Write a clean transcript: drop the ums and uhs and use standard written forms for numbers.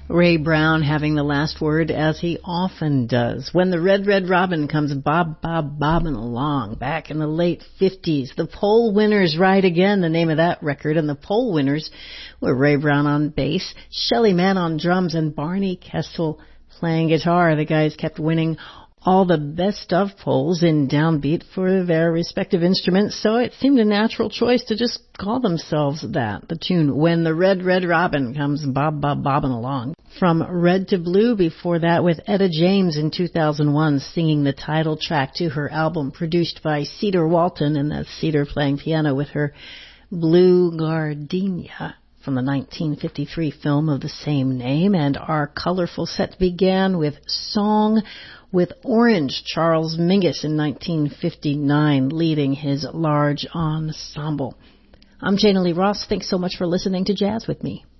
Ray Brown having the last word, as he often does. When the Red, Red Robin comes bobbing along. Back in the late 50s, the Poll Winners Ride Again, the name of that record. And the Poll Winners were Ray Brown on bass, Shelly Manne on drums, and Barney Kessel playing guitar. The guys kept winning all the best of polls in downbeat for their respective instruments, so it seemed a natural choice to just call themselves that. The tune, When the Red, Red Robin Comes Bobbing Along. From Red to Blue, before that with Etta James in 2001 singing the title track to her album produced by Cedar Walton, and that's Cedar playing piano with her Blue Gardenia from the 1953 film of the same name. And our colorful set began with Song with Orange, Charles Mingus in 1959 leading his large ensemble. I'm Jana Lee Ross. Thanks so much for listening to Jazz with Me.